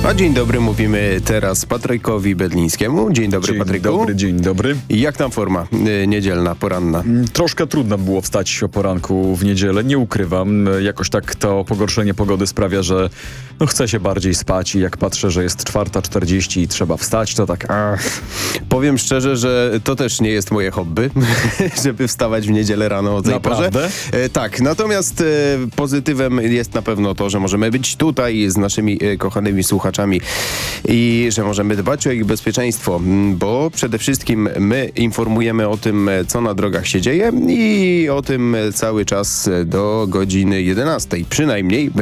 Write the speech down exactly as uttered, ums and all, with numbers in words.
A dzień dobry mówimy teraz Patrykowi Bedlińskiemu. Dzień dobry, Dzień Patryku. Dzień dobry, dzień dobry. I jak tam forma y, niedzielna, poranna? Troszkę trudno było wstać o poranku w niedzielę, nie ukrywam. Jakoś tak to pogorszenie pogody sprawia, że no, chce się bardziej spać i jak patrzę, że jest czwarta czterdzieści i trzeba wstać, to tak... Ach. Powiem szczerze, że to też nie jest moje hobby, żeby wstawać w niedzielę rano o tej Naprawdę? porze. E, tak, natomiast e, pozytywem jest na pewno to, że możemy być tutaj z naszymi e, kochanymi słuchaczami i że możemy dbać o ich bezpieczeństwo, bo przede wszystkim my informujemy o tym, co na drogach się dzieje i o tym cały czas do godziny jedenastej przynajmniej.